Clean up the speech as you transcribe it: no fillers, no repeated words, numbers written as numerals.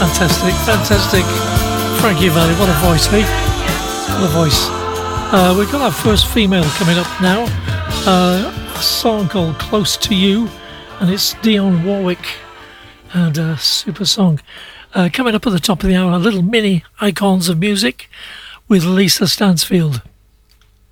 Fantastic, fantastic. Frankie Valli, what a voice, hey? What a voice. We've got our first female coming up now. A song called Close to You, and it's Dionne Warwick. And a super song. Coming up at the top of the hour, little mini icons of music with Lisa Stansfield.